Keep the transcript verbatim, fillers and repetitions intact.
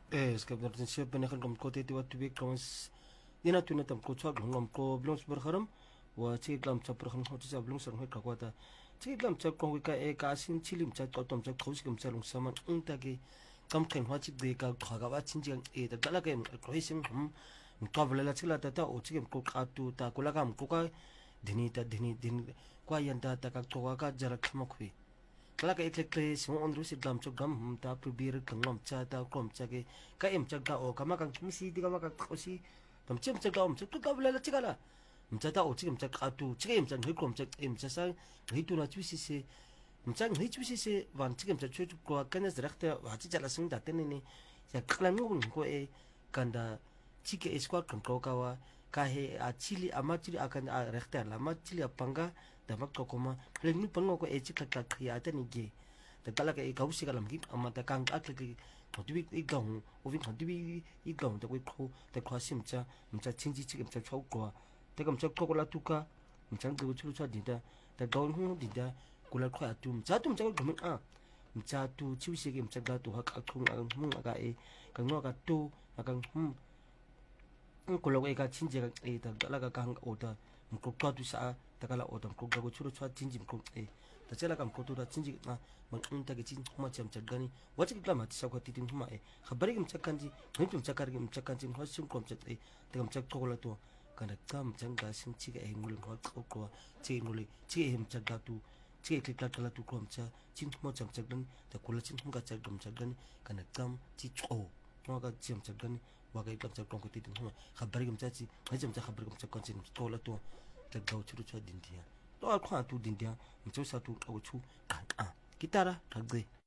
eh skep dat sin ben kan kom kote ti wat bi kons ina tuna tam ko chwa ngom ko blons ber kharam wa chi lam cha per kham khoti sa blons sang ka kwata chi lam cha ko ka e ka sin chilim cha ko tom cha khos kem cha lung saman un ta ge kam khen hwa chi de ka kha ga wa chin jang e da dala ke ko hisim hum ko vela la chila ta ta o chi kem ko ka tu ta ko la kam ko ka dini ta dini din kwa yan ta ta ka ko ka jara khama khwi kala ka eklek le simo ondru si gam chok gam ta pribir kangam cha ta kom cha ke ka em cha ga o kama kang misi di kama ka khosi tam chem cha ga om cha tu ka bla la chigala mcha ta o chigam cha ka tu chigem cha ngi kom cha em cha sa ngi tu na chu si se mcha ngi chu si se wan chigem cha chu ko ka na zrakta wa chi cha la sing da ten ni ya kala ngu ko e kanda chike eskwar kan ko ka wa ka he a chili ama chili akan a rekta la ma chili apanga da mak ko ma le ni pango ko e chika ka khia ta ni ge da kala ka e ka usi kala mgi ama ta kang ak le ko tu i ga hu o vi kan tu i i ga da ko ko da ko sim cha mcha chinji chi mcha chau ko da kam cha ko la tu ka mcha de chu chu di da da ga hu di da ko la ko tu mcha tu mcha ko a mcha tu chi usi ge mcha ga tu ha ka khung a hum ga e ka ngo ka tu ka hum ko lo ega chinje ga e ta la ga kang o ta ko ka tu sa ta kala o ta ko ga go churu chwa chinji ko e ta chela kam ko tu da chinji na man un ta ga chin kuma cham char gani wacha ki kama sa ko ti tin kuma e khabari kim chakanji ngi tum chakar kim chakanji ho sim kom chat e ta kam chak ko la to kana kam chang ga sim chi ga e ngul ko ko ko chi ngul chi him chak ga tu chi ki ka kala tu kom cha chin kuma cham chak gani ta ko la chin kuma ga chak dum chak gani kana kam chi cho waga chim chak gani waga ikam chak kon ko ti tin huma khabari kim chachi hajam cha khabari kim chak kon chin to la to ta ga churu chwa din dia to al kha tu din dia mcho sa tu ko chu ka ka kitara thagde